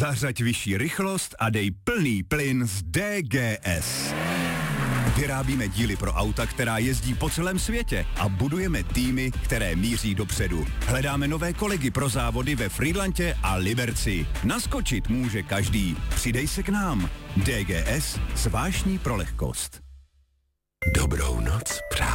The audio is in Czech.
Zařaď vyšší rychlost a dej plný plyn z DGS. Vyrábíme díly pro auta, která jezdí po celém světě a budujeme týmy, které míří dopředu. Hledáme nové kolegy pro závody ve Frýdlantě a Liberci. Naskočit může každý. Přidej se k nám. DGS, zvláštní pro lehkost. Dobrou noc, přátelé.